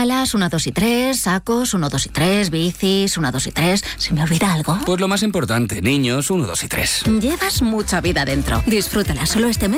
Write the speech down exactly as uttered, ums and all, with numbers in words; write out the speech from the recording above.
bengalas, uno, dos y tres, sacos, uno, dos y tres, bicis, uno, dos y tres. ¿Se me olvida algo? Pues lo más importante, niños, uno, dos y tres. Llevas mucha vida dentro. Disfrútala solo este mes